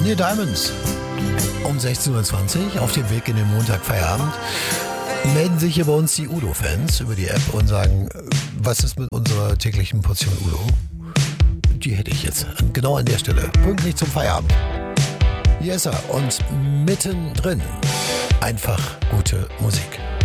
Neil Diamonds. Um 16.20 Uhr auf dem Weg in den Montagfeierabend melden sich hier bei uns die Udo-Fans über die App und sagen, was ist mit unserer täglichen Portion Udo? Die hätte ich jetzt genau an der Stelle, pünktlich zum Feierabend. Hier ist er und mittendrin einfach gute Musik.